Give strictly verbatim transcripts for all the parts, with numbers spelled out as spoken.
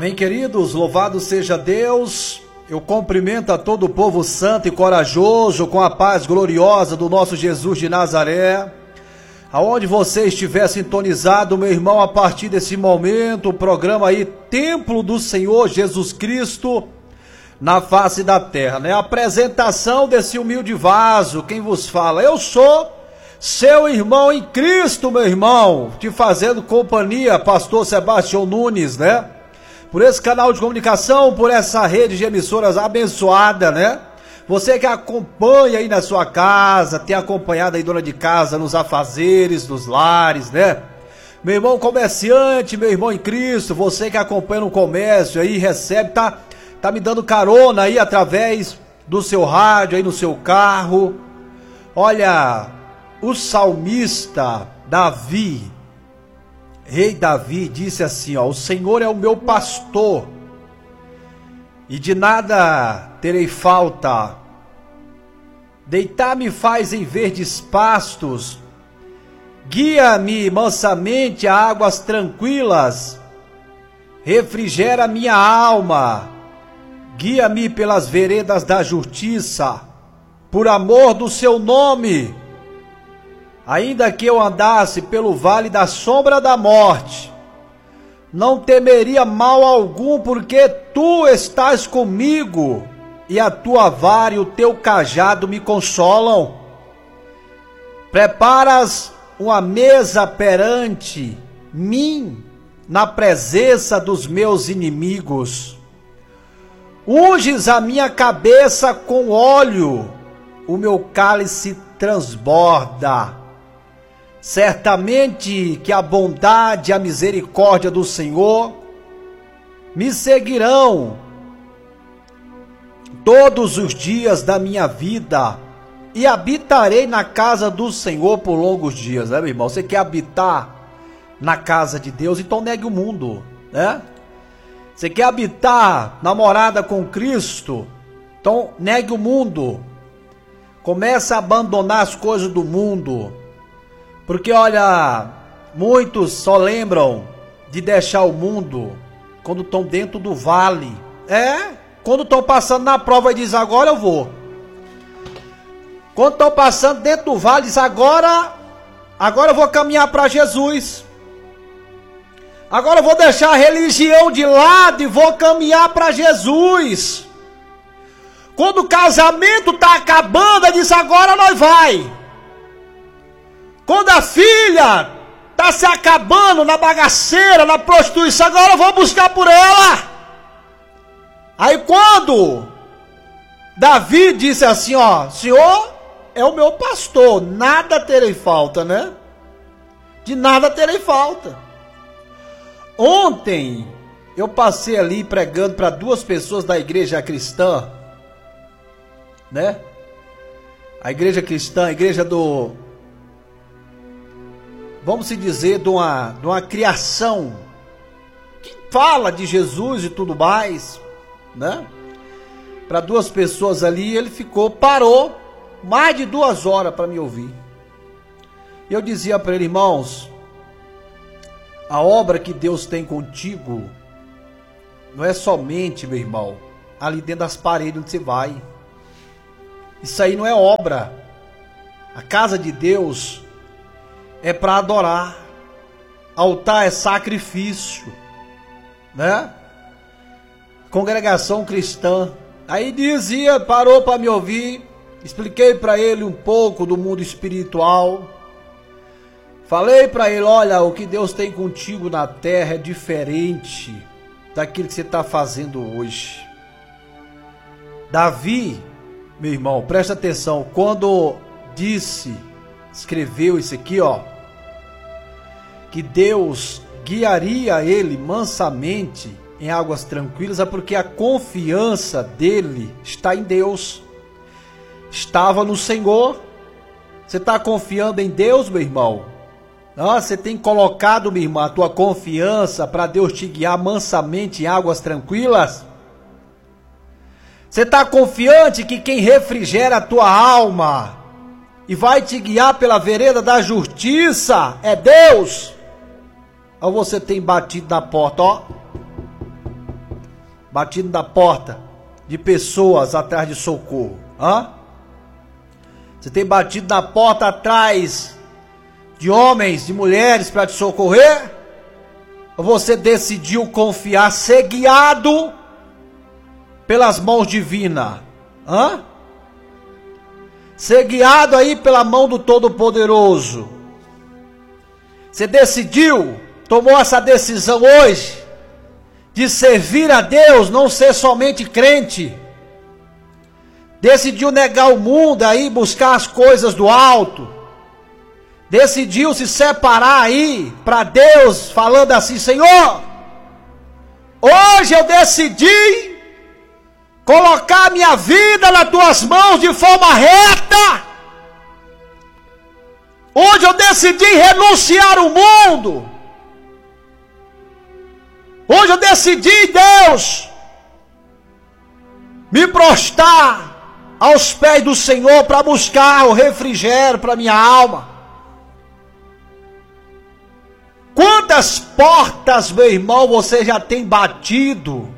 Amém, queridos, louvado seja Deus. Eu cumprimento a todo o povo santo e corajoso com a paz gloriosa do nosso Jesus de Nazaré. Aonde você estiver sintonizado, meu irmão, a partir desse momento, o programa aí, Templo do Senhor Jesus Cristo na face da terra, né? A apresentação desse humilde vaso, quem vos fala? Eu sou seu irmão em Cristo, meu irmão, te fazendo companhia, pastor Sebastião Nunes, né? Por esse canal de comunicação, por essa rede de emissoras abençoada, né? Você que acompanha aí na sua casa, tem acompanhado aí dona de casa nos afazeres, nos lares, né? Meu irmão comerciante, meu irmão em Cristo, você que acompanha no comércio aí, recebe, tá, tá me dando carona aí através do seu rádio, aí no seu carro. Olha, o salmista Davi, rei Davi, disse assim, ó: o Senhor é o meu pastor e de nada terei falta. Deitar-me faz em verdes pastos, guia-me mansamente a águas tranquilas, refrigera minha alma, guia-me pelas veredas da justiça, por amor do seu nome. Ainda que eu andasse pelo vale da sombra da morte, não temeria mal algum, porque tu estás comigo, e a tua vara e o teu cajado me consolam. Preparas uma mesa perante mim, na presença dos meus inimigos. Unges a minha cabeça com óleo, o meu cálice transborda. Certamente que a bondade e a misericórdia do Senhor me seguirão todos os dias da minha vida, e habitarei na casa do Senhor por longos dias, né, meu irmão? Você quer habitar na casa de Deus? Então negue o mundo, né? Você quer habitar na morada com Cristo? Então negue o mundo. Comece a abandonar as coisas do mundo. Porque, olha, muitos só lembram de deixar o mundo quando estão dentro do vale. É, quando estão passando na prova e diz, agora eu vou. Quando estão passando dentro do vale, diz, agora, agora eu vou caminhar para Jesus. Agora eu vou deixar a religião de lado e vou caminhar para Jesus. Quando o casamento está acabando, ele diz, agora nós vai. Quando a filha está se acabando na bagaceira, na prostituição, agora eu vou buscar por ela. Aí quando Davi disse assim, ó, Senhor é o meu pastor, nada terei falta, né? De nada terei falta. Ontem eu passei ali pregando para duas pessoas da igreja cristã, né? A igreja cristã, a igreja do... vamos se dizer, de uma, de uma criação que fala de Jesus e tudo mais, né? Para duas pessoas ali, ele ficou, parou mais de duas horas para me ouvir. E eu dizia para ele, irmãos, a obra que Deus tem contigo não é somente, meu irmão, ali dentro das paredes onde você vai. Isso aí não é obra. A casa de Deus é para adorar. Altar é sacrifício, né? Congregação cristã. Aí dizia, parou para me ouvir, expliquei para ele um pouco do mundo espiritual. Falei para ele, olha, o que Deus tem contigo na terra é diferente daquilo que você está fazendo hoje. Davi, meu irmão, presta atenção, quando disse, escreveu isso aqui, ó, que Deus guiaria ele mansamente em águas tranquilas, é porque a confiança dele está em Deus, estava no Senhor. Você está confiando em Deus, meu irmão? Não, você tem colocado, minha irmã, a tua confiança para Deus te guiar mansamente em águas tranquilas? Você está confiante que quem refrigera a tua alma e vai te guiar pela vereda da justiça é Deus? Ou você tem batido na porta, ó, batido na porta de pessoas atrás de socorro? Hã? Você tem batido na porta atrás de homens, de mulheres para te socorrer? Ou você decidiu confiar, ser guiado pelas mãos divinas? Hã? Ser guiado aí pela mão do Todo-Poderoso. Você decidiu, tomou essa decisão hoje, de servir a Deus, não ser somente crente. Decidiu negar o mundo aí, buscar as coisas do alto. Decidiu se separar aí para Deus, falando assim: Senhor, hoje eu decidi colocar minha vida nas tuas mãos de forma reta. Hoje eu decidi renunciar ao mundo. Hoje eu decidi, Deus, me prostrar aos pés do Senhor para buscar o refrigério para minha alma. Quantas portas, meu irmão, você já tem batido?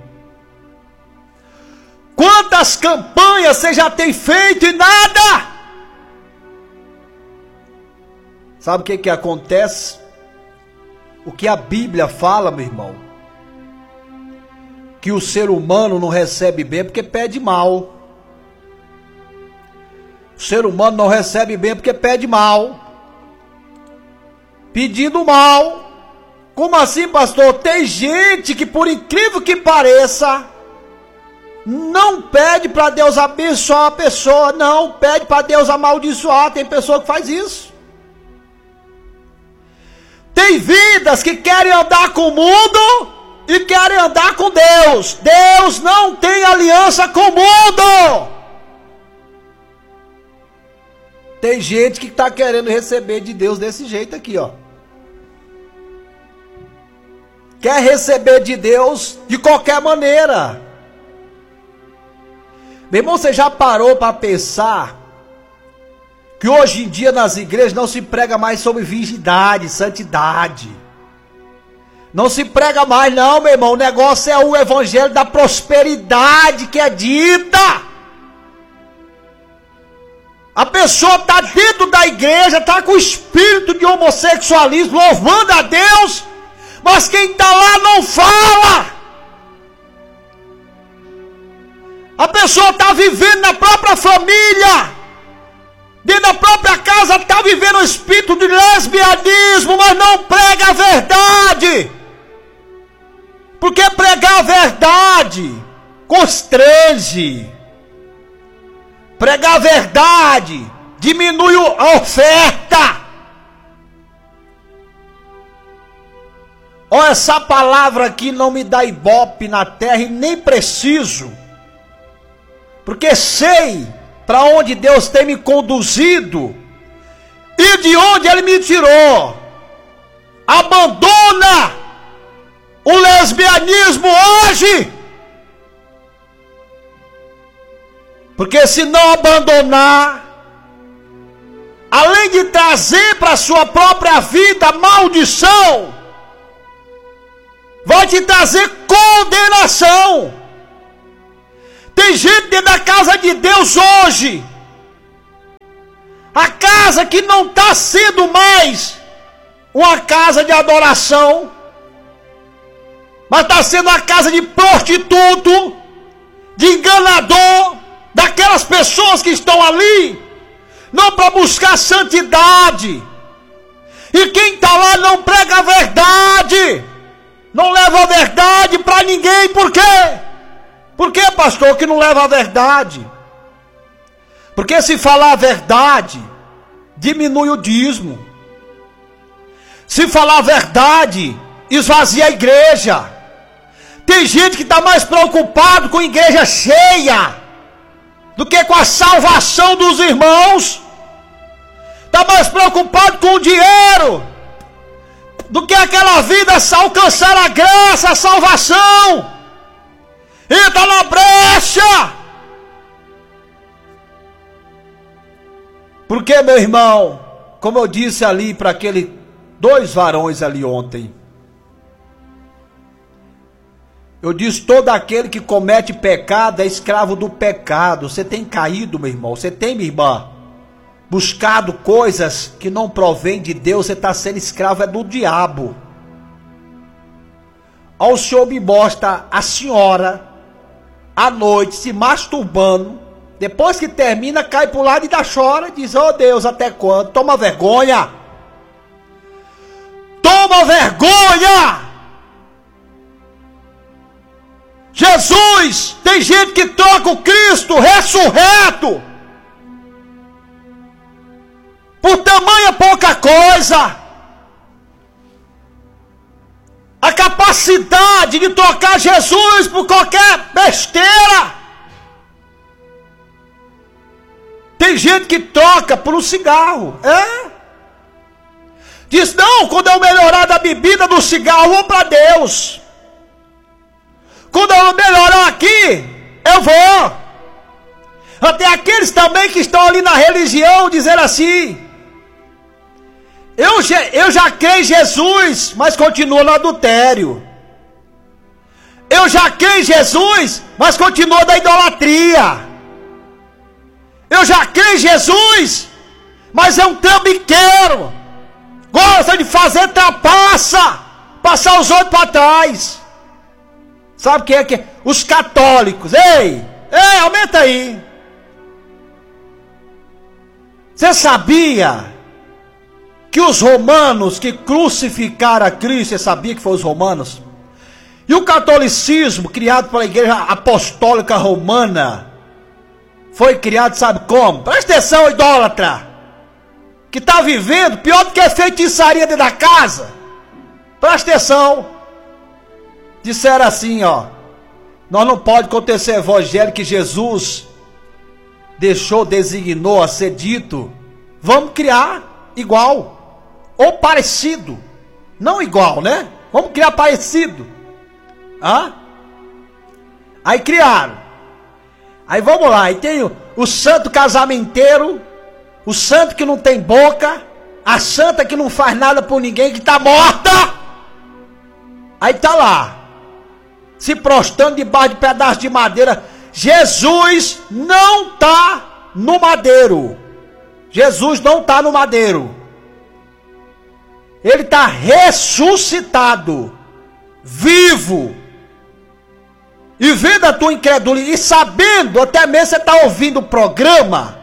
Quantas campanhas você já tem feito e nada? Sabe o que que acontece? O que a Bíblia fala, meu irmão, que o ser humano não recebe bem porque pede mal. O ser humano não recebe bem porque pede mal. Pedindo mal. Como assim, pastor? Tem gente que, por incrível que pareça, não pede para Deus abençoar a pessoa, não, pede para Deus amaldiçoar. Tem pessoa que faz isso. Tem vidas que querem andar com o mundo e querem andar com Deus. Deus não tem aliança com o mundo. Tem gente que está querendo receber de Deus desse jeito aqui, ó. Quer receber de Deus de qualquer maneira. Meu irmão, você já parou para pensar que hoje em dia nas igrejas não se prega mais sobre virgindade, santidade? Não se prega mais não, meu irmão. O negócio é o evangelho da prosperidade que é dita. A pessoa está dentro da igreja, está com o espírito de homossexualismo, louvando a Deus, mas quem está lá não fala. A pessoa está vivendo na própria família, dentro da própria casa, está vivendo o espírito de lesbianismo, mas não prega a verdade. Porque pregar a verdade constrange. Pregar a verdade diminui a oferta. Olha, essa palavra aqui não me dá ibope na terra e nem preciso. Porque sei para onde Deus tem me conduzido e de onde Ele me tirou. Abandona o lesbianismo hoje. Porque se não abandonar, além de trazer para a sua própria vida maldição, vai te trazer condenação. Tem gente dentro da casa de Deus hoje, a casa que não está sendo mais uma casa de adoração, mas está sendo uma casa de prostituto, de enganador, daquelas pessoas que estão ali, não para buscar santidade. E quem está lá não prega a verdade, não leva a verdade para ninguém. Por quê? Por que, pastor, que não leva a verdade? Porque se falar a verdade, diminui o dízimo. Se falar a verdade, esvazia a igreja. Tem gente que está mais preocupado com a igreja cheia do que com a salvação dos irmãos. Está mais preocupado com o dinheiro do que aquela vida alcançar a graça, a salvação. Entra na brecha. Porque, meu irmão, como eu disse ali para aquele dois varões ali ontem, Eu disse, todo aquele que comete pecado é escravo do pecado. Você tem caído, meu irmão, você tem, minha irmã, buscado coisas que não provém de Deus, você está sendo escravo é do diabo. Ó, o Senhor me mostra a senhora, à noite, se masturbando, depois que termina, cai pro lado e dá chora, diz, oh Deus, até quando? Toma vergonha! Toma vergonha! Jesus, tem gente que troca o Cristo ressurreto por tamanha pouca coisa. A capacidade de trocar Jesus por qualquer besteira. Tem gente que troca por um cigarro, é? Diz, não, quando eu melhorar da bebida do cigarro, eu vou para Deus. Quando eu melhorar aqui, eu vou. Até aqueles também que estão ali na religião, dizendo assim, eu, eu já creio em Jesus, mas continuo no adultério. Eu já creio em Jesus, mas continuo na idolatria. Eu já creio em Jesus, mas é um trambiqueiro. Gosta de fazer trapaça, passar os outros para trás. Sabe o que é que é? Os católicos. Ei, ei, aumenta aí. Você sabia que os romanos que crucificaram a Cristo, você sabia que foram os romanos? E o catolicismo, criado pela igreja apostólica romana, foi criado, sabe como? Presta atenção, idólatra, que está vivendo pior do que a feitiçaria dentro da casa. Presta atenção. Disseram assim, ó, nós não pode acontecer o evangelho que Jesus deixou, designou a ser dito. Vamos criar igual, ou parecido, não igual, né? Vamos criar parecido. Hã? Aí criaram. Aí vamos lá, aí tem o, o santo casamenteiro, o santo que não tem boca, a santa que não faz nada por ninguém, que está morta. Aí tá lá, se prostrando debaixo de pedaço de madeira. Jesus não está no madeiro. Jesus não está no madeiro. Ele está ressuscitado, vivo. E vendo a tua incredulidade, e sabendo, até mesmo você está ouvindo o programa,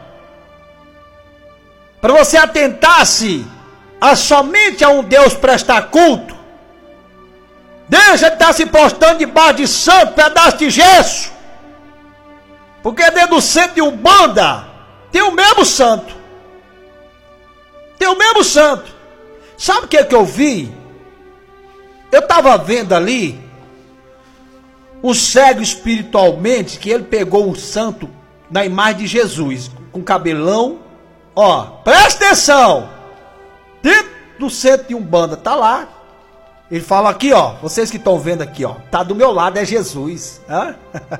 para você atentar-se a somente a um Deus prestar culto. Deixa de estar se prostrando debaixo de santo, pedaço de gesso. Porque dentro do centro de Umbanda tem o mesmo santo. Tem o mesmo santo. Sabe o que é que eu vi? Eu estava vendo ali um cego espiritualmente, que ele pegou um santo na imagem de Jesus, com cabelão. Ó, presta atenção. Dentro do centro de Umbanda, tá lá. Ele fala aqui, ó, vocês que estão vendo aqui, ó, tá do meu lado, é Jesus. Hã?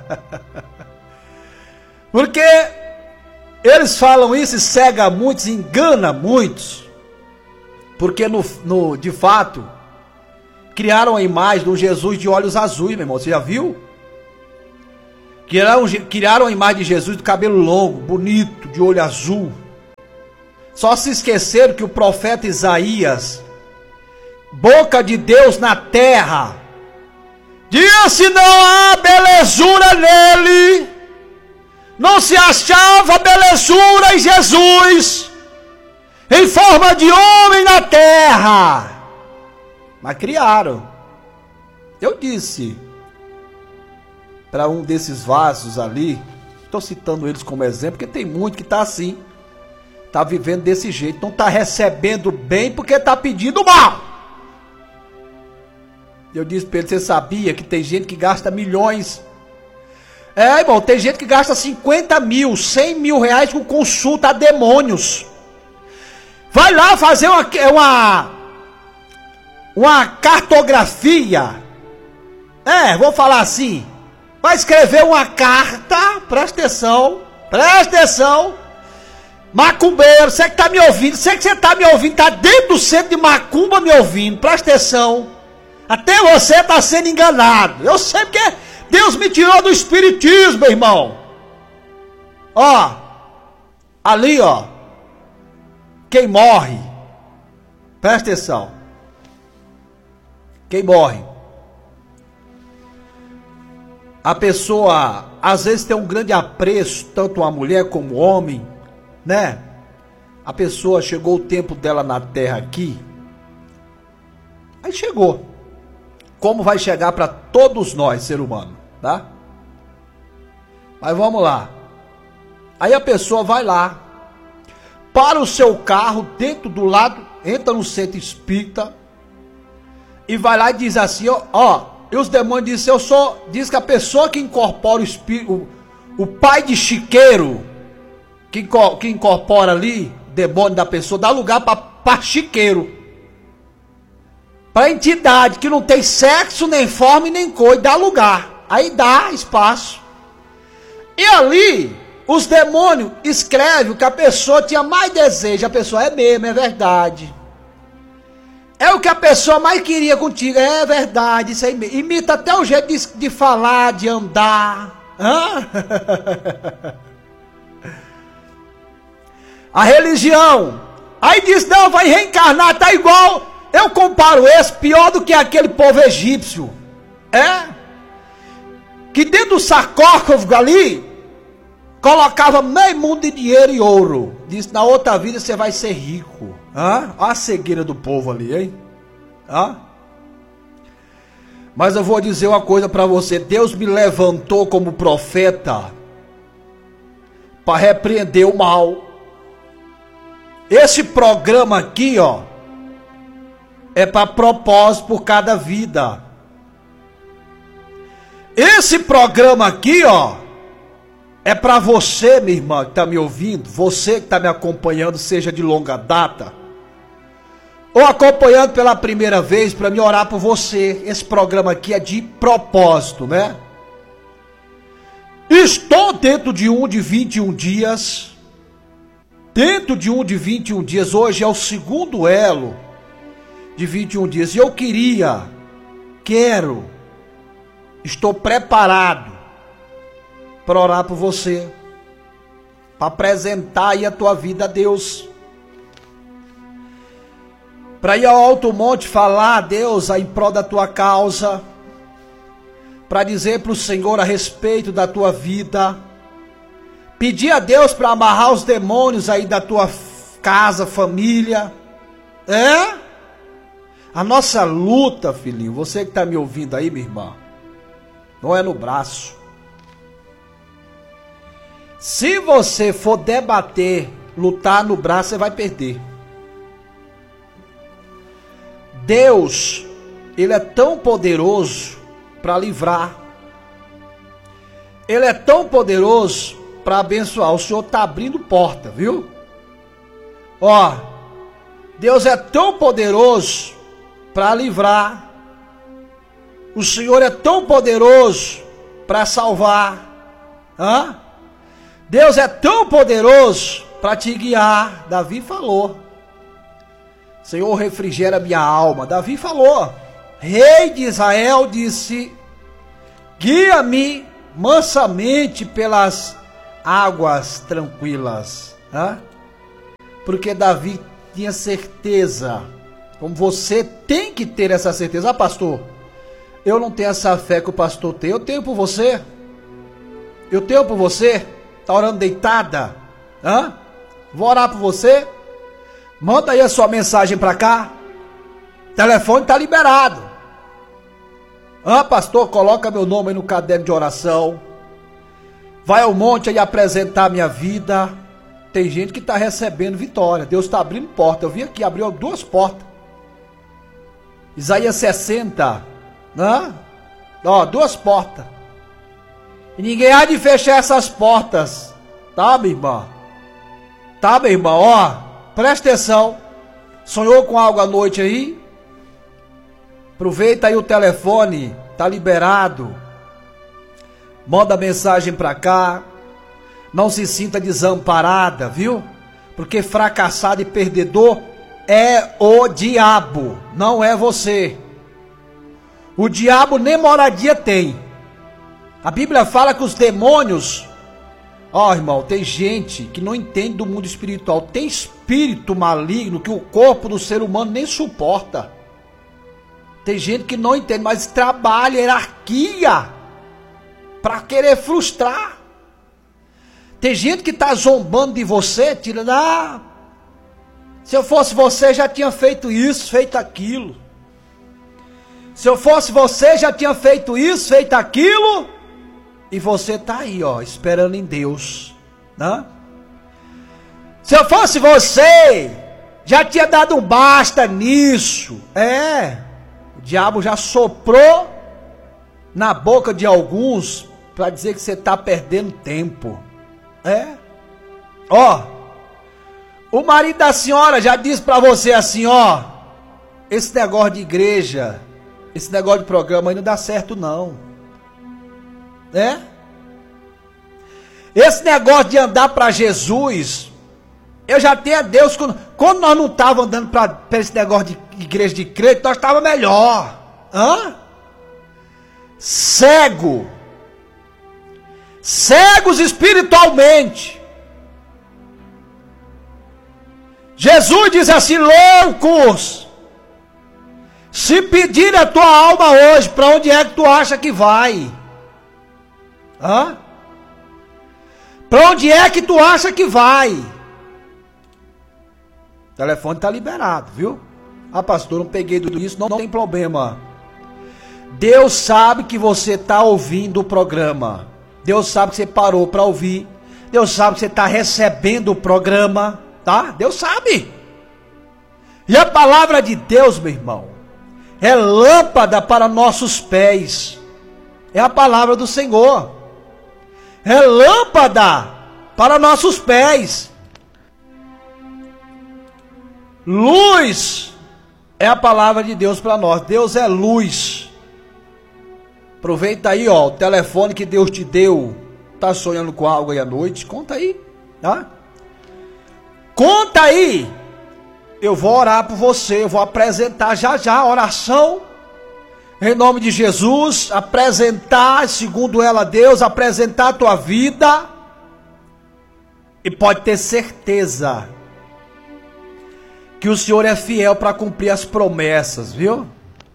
Porque eles falam isso e cega muitos, engana muitos. Porque no, no, de fato, criaram a imagem de um Jesus de olhos azuis, meu irmão, você já viu? Criaram, criaram a imagem de Jesus de cabelo longo, bonito, de olho azul. Só se esqueceram que o profeta Isaías, boca de Deus na terra, disse: não há belezura nele, não se achava belezura em Jesus, em forma de homem na terra. Mas criaram. Eu disse para um desses vasos ali, estou citando eles como exemplo, porque tem muito que está assim, está vivendo desse jeito, não está recebendo bem porque está pedindo mal. Eu disse para ele: você sabia que tem gente que gasta milhões? É, irmão, tem gente que gasta cinquenta mil, cem mil reais com consulta a demônios. Vai lá fazer uma, uma, uma cartografia. É, vou falar assim. Vai escrever uma carta, presta atenção, presta atenção. Macumbeiro, você que está me ouvindo, você que você está me ouvindo, está dentro do centro de Macumba me ouvindo, presta atenção. Até você está sendo enganado. Eu sei porque Deus me tirou do espiritismo, meu irmão. Ó, ali, ó, quem morre, presta atenção, quem morre, a pessoa às vezes tem um grande apreço, tanto a mulher como o homem, né? A pessoa chegou o tempo dela na terra aqui, aí chegou, como vai chegar para todos nós, ser humano, tá? Mas vamos lá. Aí a pessoa vai lá, para o seu carro, dentro do lado, entra no centro espírita, e vai lá e diz assim, ó, ó, e os demônios dizem, eu sou, diz que a pessoa que incorpora o espírito, o, o pai de chiqueiro, que, que incorpora ali, demônio da pessoa, dá lugar para chiqueiro, para entidade que não tem sexo, nem forma e nem cor, e dá lugar, aí dá espaço, e ali, os demônios escrevem que a pessoa tinha mais desejo, a pessoa é mesmo, é verdade, é o que a pessoa mais queria contigo, é verdade, isso aí mesmo. Imita até o jeito de, de falar, de andar. Hã? A religião. Aí diz, não, vai reencarnar, tá igual. Eu comparo esse pior do que aquele povo egípcio. É? Que dentro do sarcófago ali, colocava meio mundo de dinheiro e ouro. Diz, na outra vida você vai ser rico. Hã? Olha a cegueira do povo ali, hein? Hã? Mas eu vou dizer uma coisa para você. Deus me levantou como profeta para repreender o mal. Esse programa aqui, ó, é para propósito por cada vida. Esse programa aqui, ó, é para você, minha irmã, que está me ouvindo, você que está me acompanhando, seja de longa data, ou acompanhando pela primeira vez, para me orar por você. Esse programa aqui é de propósito, né? Estou dentro de um de vinte e um dias, dentro de um de vinte e um dias, hoje é o segundo elo de vinte e um dias, e eu queria, quero, estou preparado para orar por você, para apresentar aí a tua vida a Deus, para ir ao alto monte falar a Deus em prol da tua causa, para dizer para o Senhor a respeito da tua vida, pedir a Deus para amarrar os demônios aí da tua casa, família, é? A nossa luta, filhinho, você que está me ouvindo aí, minha irmã, não é no braço. Se você for debater, lutar no braço, você vai perder. Deus, Ele é tão poderoso para livrar. Ele é tão poderoso para abençoar. O Senhor está abrindo porta, viu? Ó, Deus é tão poderoso para livrar. O Senhor é tão poderoso para salvar. Hã? Deus é tão poderoso para te guiar. Davi falou. Senhor, refrigera minha alma. Davi falou. Rei de Israel disse: guia-me mansamente pelas águas tranquilas. Hã? Porque Davi tinha certeza. Como você tem que ter essa certeza. Ah, pastor, eu não tenho essa fé que o pastor tem. Eu tenho por você. Eu tenho por você. Está orando deitada? Hã? Vou orar por você. Manda aí a sua mensagem para cá. O telefone está liberado. Ah, pastor, coloca meu nome aí no caderno de oração. Vai ao monte aí apresentar a minha vida. Tem gente que está recebendo vitória. Deus está abrindo porta. Eu vim aqui, abriu duas portas. Isaías sessenta. Né? Ó, duas portas. E ninguém há de fechar essas portas. Tá, minha irmã? Tá, minha irmã? Ó, presta atenção. Sonhou com algo à noite aí? Aproveita aí o telefone. Tá liberado. Manda mensagem pra cá. Não se sinta desamparada, viu? Porque fracassado e perdedor é o diabo, não é você. O diabo nem moradia tem. A Bíblia fala que os demônios... Ó, oh, irmão, tem gente que não entende do mundo espiritual. Tem espírito maligno que o corpo do ser humano nem suporta. Tem gente que não entende, mas trabalha hierarquia para querer frustrar. Tem gente que está zombando de você, tirando, ah, se eu fosse você já tinha feito isso, feito aquilo. Se eu fosse você já tinha feito isso, feito aquilo. E você está aí, ó, esperando em Deus, né? Se eu fosse você, já tinha dado um basta nisso. É, o diabo já soprou na boca de alguns para dizer que você está perdendo tempo. É, ó, o marido da senhora já disse para você assim, ó, esse negócio de igreja, esse negócio de programa aí não dá certo não. É? Esse negócio de andar para Jesus, eu já tenho a Deus, quando, quando nós não estávamos andando para esse negócio de igreja de crente, nós estávamos melhor. Hã? Cego. Cegos espiritualmente. Jesus diz assim, loucos, se pedir a tua alma hoje, para onde é que tu acha que vai? Hã? Para onde é que tu acha que vai? O telefone está liberado, viu? Ah, pastor, não peguei tudo isso, não, não tem problema. Deus sabe que você está ouvindo o programa. Deus sabe que você parou para ouvir. Deus sabe que você está recebendo o programa, tá? Deus sabe. E a palavra de Deus, meu irmão, é lâmpada para nossos pés. É a palavra do Senhor. É lâmpada para nossos pés. Luz é a palavra de Deus para nós. Deus é luz. Aproveita aí, ó, o telefone que Deus te deu. Tá sonhando com algo aí à noite? Conta aí, tá? Conta aí. Eu vou orar por você, eu vou apresentar já já a oração. Em nome de Jesus, apresentar, segundo ela, Deus, apresentar a tua vida. E pode ter certeza que o Senhor é fiel para cumprir as promessas, viu?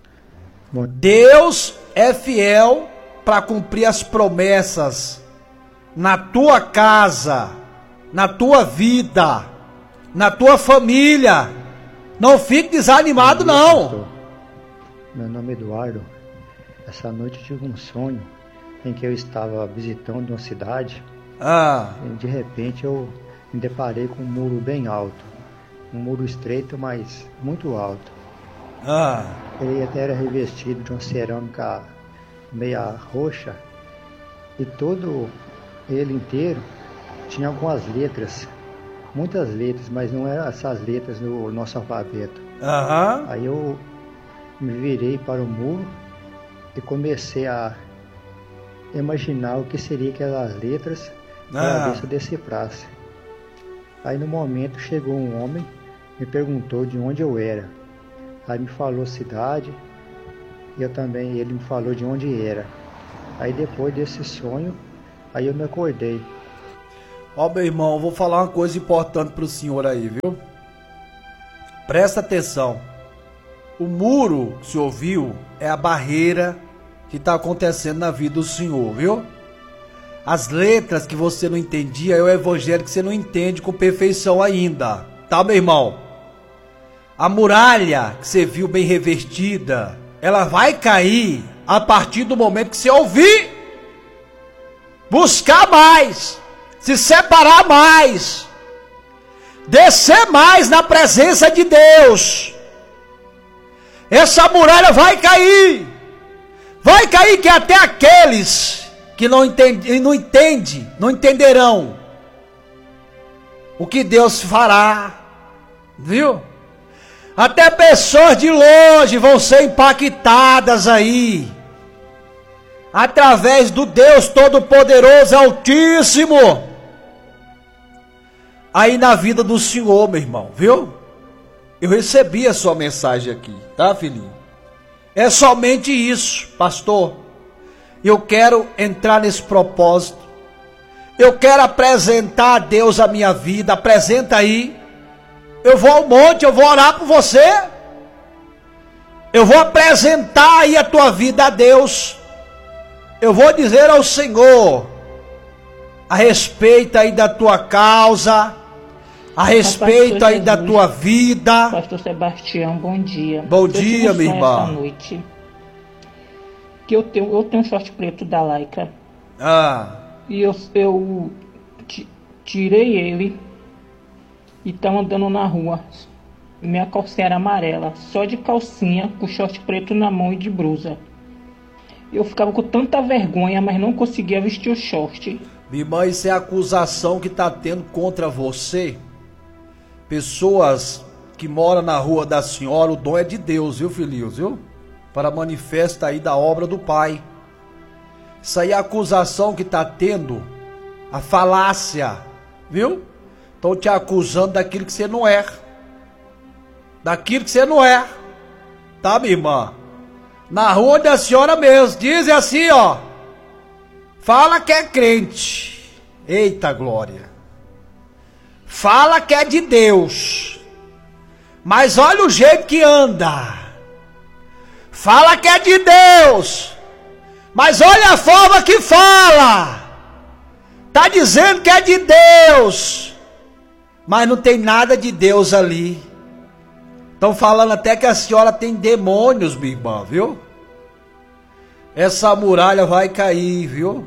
Deus é fiel para cumprir as promessas na tua casa, na tua vida, na tua família. Não fique desanimado, não. Pastor. Meu nome é Eduardo. Essa noite eu tive um sonho em que eu estava visitando uma cidade. Ah. E de repente eu me deparei com um muro bem alto. Um muro estreito, mas muito alto. Ah. Ele até era revestido de uma cerâmica meia roxa. E todo ele inteiro tinha algumas letras. Muitas letras, mas não eram essas letras no nosso alfabeto. Aham. Aí eu me virei para o muro e comecei a imaginar o que seria aquelas letras para Ah. ver se eu decifrasse. Aí no momento chegou um homem, me perguntou de onde eu era. Aí me falou cidade e eu também, ele me falou de onde era. Aí depois desse sonho, aí eu me acordei. Ó, meu irmão, eu vou falar uma coisa importante para o senhor aí, viu? Presta atenção. O muro que o senhor viu é a barreira que está acontecendo na vida do senhor, viu? As letras que você não entendia é o evangelho que você não entende com perfeição ainda, tá, meu irmão? A muralha que você viu bem revestida, ela vai cair a partir do momento que você ouvir, buscar mais, se separar mais, descer mais na presença de Deus. Essa muralha vai cair, vai cair que até aqueles que não entendem, não entende, não entenderão o que Deus fará, viu? Até pessoas de longe vão ser impactadas aí, através do Deus Todo-Poderoso, Altíssimo, aí na vida do Senhor, meu irmão, viu? Eu recebi a sua mensagem aqui, tá, filhinho? É somente isso, pastor. Eu quero entrar nesse propósito. Eu quero apresentar a Deus a minha vida. Apresenta aí. Eu vou ao monte, eu vou orar por você. Eu vou apresentar aí a tua vida a Deus. Eu vou dizer ao Senhor a respeito aí da tua causa, a respeito aí da tua vida. Pastor Sebastião, bom dia. Bom dia, minha irmã. Essa noite, que eu tenho, eu tenho um short preto da Laika. Ah. E eu, eu tirei ele e estava andando na rua. Minha calcinha era amarela, só de calcinha, com short preto na mão e de blusa. Eu ficava com tanta vergonha, mas não conseguia vestir o short. Minha irmã, isso é a acusação que está tendo contra você. Pessoas que moram na rua da senhora, o dom é de Deus, viu, filhinhos, viu? Para manifesta aí da obra do Pai. Isso aí é a acusação que está tendo, a falácia, viu? Estão te acusando daquilo que você não é. Daquilo que você não é. Tá, minha irmã? Na rua da senhora mesmo, dizem assim, ó. Fala que é crente. Eita glória. Fala que é de Deus. Mas olha o jeito que anda. Fala que é de Deus. Mas olha a forma que fala. Tá dizendo que é de Deus. Mas não tem nada de Deus ali. Estão falando até que a senhora tem demônios, minha irmã, viu? Essa muralha vai cair, viu?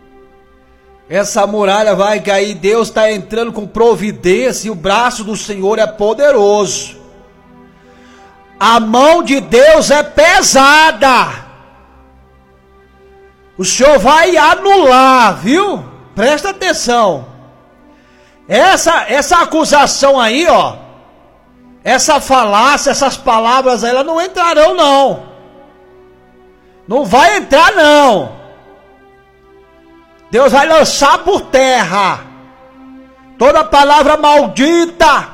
Essa muralha vai cair. Deus está entrando com providência e o braço do Senhor é poderoso. A mão de Deus é pesada. O Senhor vai anular, viu? Presta atenção. Essa, essa acusação aí, ó. Essa falácia, essas palavras, elas não entrarão não. Não vai entrar não. Deus vai lançar por terra toda palavra maldita.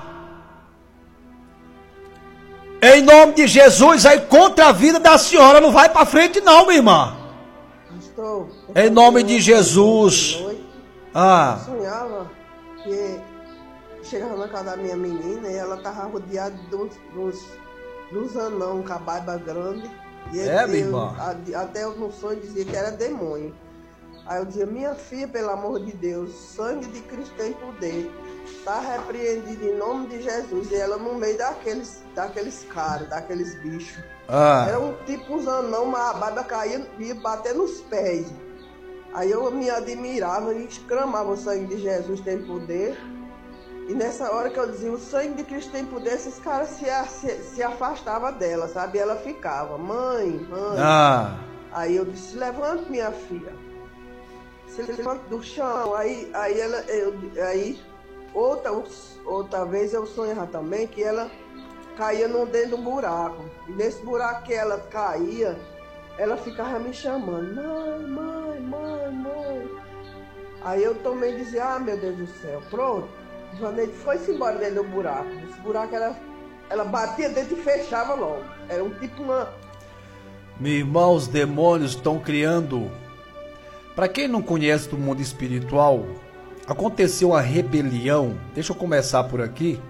Em nome de Jesus, aí contra a vida da senhora. Não vai para frente não, minha irmã. Pastor, em nome de Jesus. Noite, ah. Eu sonhava que chegava na casa da minha menina e ela estava rodeada dos, dos, dos anão com a barba grande. E é, eu, minha irmã? Até eu no sonho dizia que era demônio. Aí eu dizia, minha filha, pelo amor de Deus, sangue de Cristo tem poder. Está repreendido em nome de Jesus. E ela no meio daqueles, daqueles caras, daqueles bichos. Ah. Era um tipo uns anão, mas a barba caía e ia bater nos pés. Aí eu me admirava e exclamava, o sangue de Jesus tem poder. E nessa hora que eu dizia, o sangue de Cristo tem poder, esses caras se, se, se afastavam dela, sabe? E ela ficava, mãe, mãe. Ah. Aí eu disse, levante minha filha. Se levante do chão. Aí, aí, ela, eu, aí outra, outra vez eu sonhava também que ela caía no dentro de um buraco. E nesse buraco que ela caía, ela ficava me chamando, mãe, mãe, mãe, mãe. Aí eu também dizia, ah, meu Deus do céu, pronto. Joanete foi-se embora dentro do buraco. Esse buraco, ela, ela batia dentro e fechava logo. Era um tipo uma... Meu irmão, os demônios estão criando... Para quem não conhece do mundo espiritual, aconteceu uma rebelião. Deixa eu começar por aqui.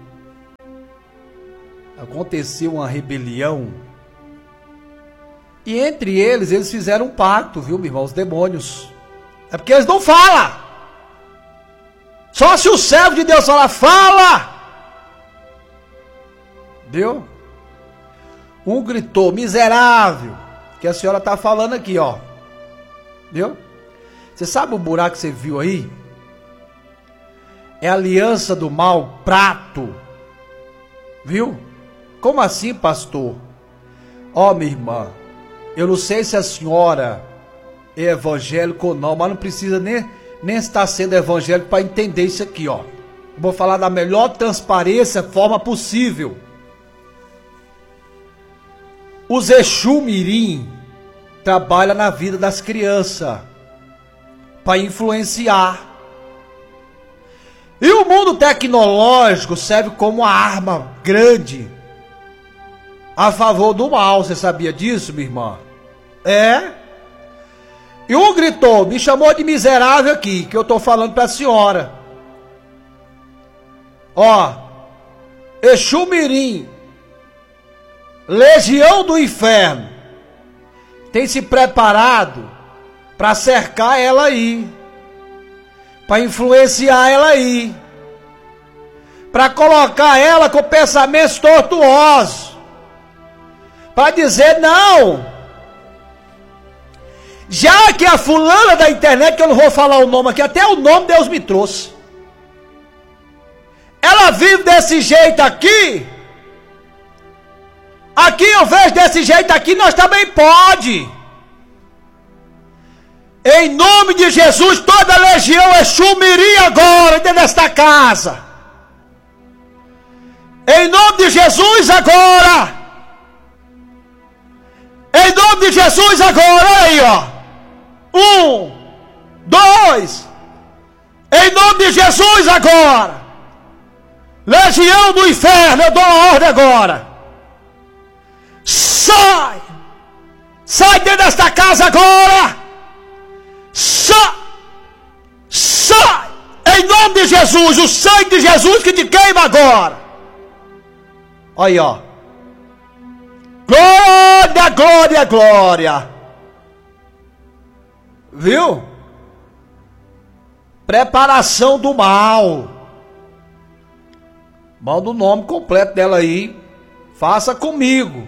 Aconteceu uma rebelião. E entre eles, eles fizeram um pacto, viu, meu irmão? Os demônios. É porque eles não falam. Só se o servo de Deus falar, fala! Viu? Um gritou, miserável, que a senhora está falando aqui, ó. Viu? Você sabe o buraco que você viu aí? É a aliança do mal, prato. Viu? Como assim, pastor? Ó, minha irmã, eu não sei se a senhora é evangélica ou não, mas não precisa nem... nem está sendo evangélico para entender isso aqui, ó. Eu vou falar da melhor transparência, forma possível. Os Exu Mirim trabalha na vida das crianças para influenciar. E o mundo tecnológico serve como uma arma grande, a favor do mal. Você sabia disso, minha irmã? É. E um gritou, me chamou de miserável aqui, que eu tô falando pra senhora. Ó, Exu Mirim, Legião do Inferno, tem se preparado para cercar ela aí, para influenciar ela aí, para colocar ela com pensamentos tortuosos, para dizer não. Já que a fulana da internet, que eu não vou falar o nome aqui, até o nome Deus me trouxe, ela vive desse jeito aqui, aqui eu vejo desse jeito aqui, nós também pode. Em nome de Jesus, toda a legião Exu Mirim agora dentro desta casa. Em nome de Jesus agora. Em nome de Jesus agora, aí ó. Um, dois. Em nome de Jesus agora. Legião do Inferno, eu dou a ordem agora. Sai! Sai dentro desta casa agora! Sai! Sai! Em nome de Jesus, o sangue de Jesus que te queima agora! Olha aí, ó. Glória, glória, glória! Viu? Preparação do mal. Manda o nome completo dela aí. Faça comigo.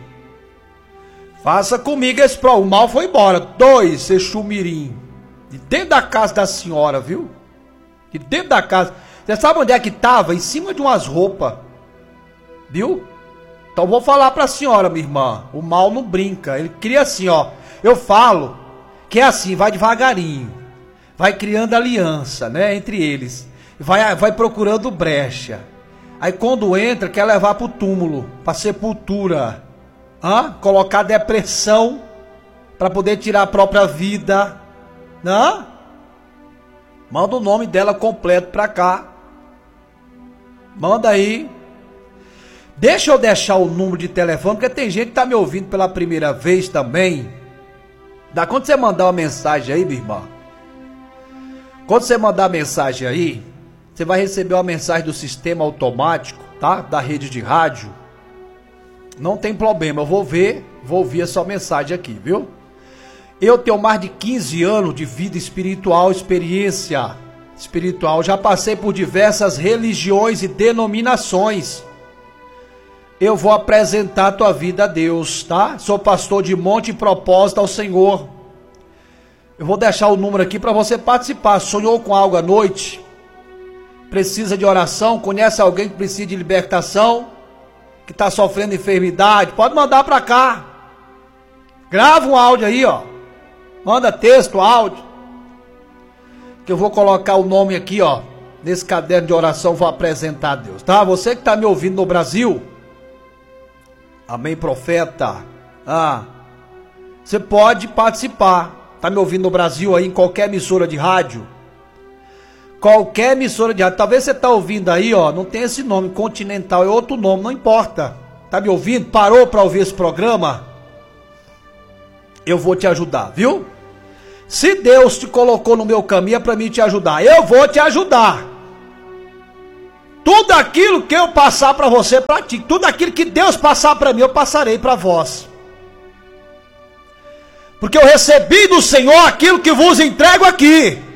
Faça comigo esse pro. O mal foi embora. Dois, Exu Mirim. De dentro da casa da senhora, viu? De dentro da casa. Você sabe onde é que estava? Em cima de umas roupas. Viu? Então vou falar pra senhora, minha irmã. O mal não brinca. Ele cria assim, ó. Eu falo que é assim, vai devagarinho. Vai criando aliança, né? Entre eles. Vai, vai procurando brecha. Aí quando entra, quer levar pro túmulo, pra sepultura. Hã? Colocar depressão pra poder tirar a própria vida. Hã? Manda o nome dela completo pra cá. Manda aí. Deixa eu deixar o número de telefone, porque tem gente que tá me ouvindo pela primeira vez também. Dá quando você mandar uma mensagem aí, minha irmã. Quando você mandar a mensagem aí, você vai receber uma mensagem do sistema automático, tá? Da rede de rádio. Não tem problema, eu vou ver, vou ouvir a sua mensagem aqui, viu? Eu tenho mais de quinze anos de vida espiritual, experiência espiritual. Já passei por diversas religiões e denominações. Eu vou apresentar a tua vida a Deus, tá? Sou pastor de monte e propósito ao Senhor. Eu vou deixar o número aqui para você participar. Sonhou com algo à noite? Precisa de oração? Conhece alguém que precisa de libertação? Que está sofrendo enfermidade? Pode mandar para cá. Grava um áudio aí, ó. Manda texto, áudio. Que eu vou colocar o nome aqui, ó. Nesse caderno de oração, vou apresentar a Deus, tá? Você que está me ouvindo no Brasil. Amém, profeta. Ah, você pode participar. Tá me ouvindo no Brasil aí, em qualquer emissora de rádio. Qualquer emissora de rádio. Talvez você tá ouvindo aí, ó, não tem esse nome, Continental, é outro nome, não importa. Tá me ouvindo? Parou para ouvir esse programa? Eu vou te ajudar, viu? Se Deus te colocou no meu caminho é para mim te ajudar. Eu vou te ajudar. Tudo aquilo que eu passar para você, pratique. Tudo aquilo que Deus passar para mim, eu passarei para vós. Porque eu recebi do Senhor aquilo que vos entrego aqui.